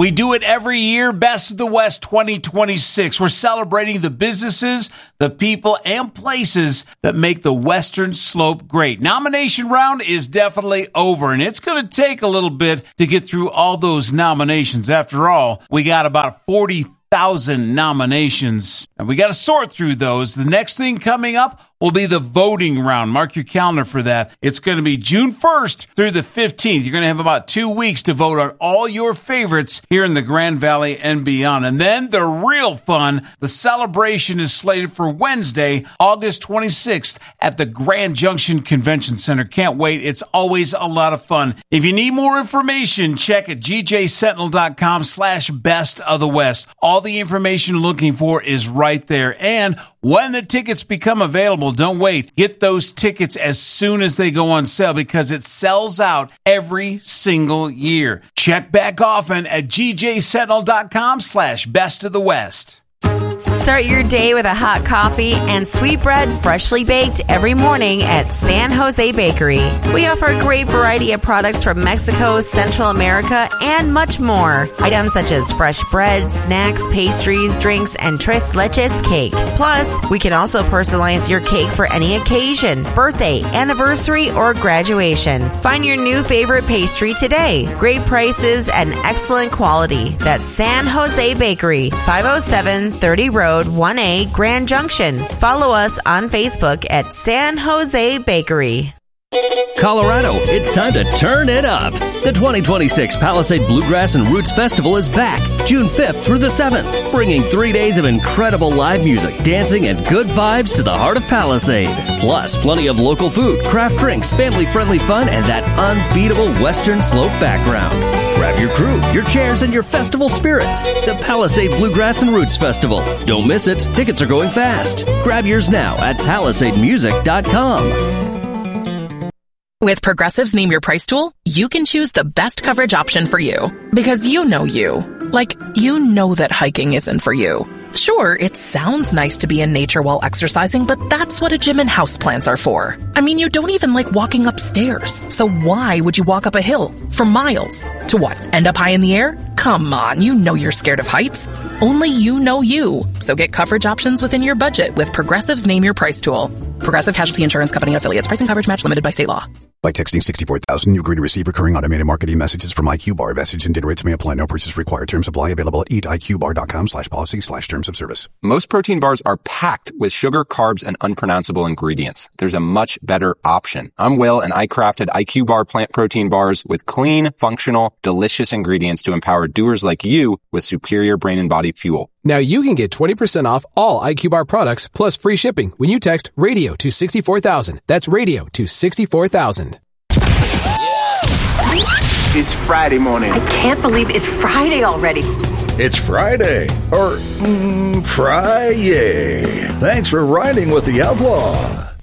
We do it every year, Best of the West 2026. We're celebrating the businesses, the people, and places that make the Western Slope great. Nomination round is definitely over, and it's going to take a little bit to get through all those nominations. After all, we got about 40,000 nominations, and we got to sort through those. The next thing coming up will be the voting round. Mark your calendar for that. It's going to be June 1st through the 15th. You're going to have about 2 weeks to vote on all your favorites here in the Grand Valley and beyond. And then the real fun, the celebration is slated for Wednesday, August 26th at the Grand Junction Convention Center. Can't wait. It's always a lot of fun. If you need more information, check at gjsentinel.com/best of the West. All the information you're looking for is right there. And when the tickets become available, don't wait. Get those tickets as soon as they go on sale because it sells out every single year. Check back often at gjsentinel.com/best of the West. Start your day with a hot coffee and sweetbread freshly baked every morning at San Jose Bakery. We offer a great variety of products from Mexico, Central America, and much more. Items such as fresh bread, snacks, pastries, drinks, and tres leches cake. Plus, we can also personalize your cake for any occasion, birthday, anniversary, or graduation. Find your new favorite pastry today. Great prices and excellent quality. That's San Jose Bakery, 507 30 Road 1A, Grand Junction. Follow us on Facebook at San Jose Bakery. Colorado, it's time to turn it up. The 2026 Palisade Bluegrass and Roots Festival is back, June 5th through the 7th, bringing 3 days of incredible live music, dancing, and good vibes to the heart of Palisade. Plus, plenty of local food, craft drinks, family-friendly fun, and that unbeatable Western Slope background. Grab your crew, your chairs, and your festival spirits. The Palisade Bluegrass and Roots Festival. Don't miss it. Tickets are going fast. Grab yours now at palisademusic.com. With Progressive's Name Your Price tool, you can choose the best coverage option for you. Because you know you. Like, you know that hiking isn't for you. Sure, it sounds nice to be in nature while exercising, but that's what a gym and houseplants are for. I mean, you don't even like walking upstairs. So why would you walk up a hill for miles? To what, end up high in the air? Come on, you know you're scared of heights. Only you know you. So get coverage options within your budget with Progressive's Name Your Price tool. Progressive Casualty Insurance Company and Affiliates. Price and coverage match limited by state law. By texting 64,000, you agree to receive recurring automated marketing messages from IQ Bar. Message and data rates may apply. No purchase required. Terms apply. Available at eatiqbar.com/policy/terms of service. Most protein bars are packed with sugar, carbs, and unpronounceable ingredients. There's a much better option. I'm Will, and I crafted IQ Bar plant protein bars with clean, functional, delicious ingredients to empower doers like you with superior brain and body fuel. Now you can get 20% off all IQ Bar products plus free shipping when you text radio to 64,000. That's radio to 64,000. It's Friday morning. I can't believe it's Friday already. It's Friday. Or, Fry-yay. Thanks for riding with the Outlaw.